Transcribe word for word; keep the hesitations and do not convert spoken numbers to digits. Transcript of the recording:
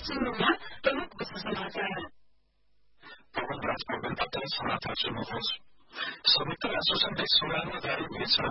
Sinunya perlu kesalahan. Pagod-pagod at sa mga trasunod. Sabi ka, susunod sa mga gari,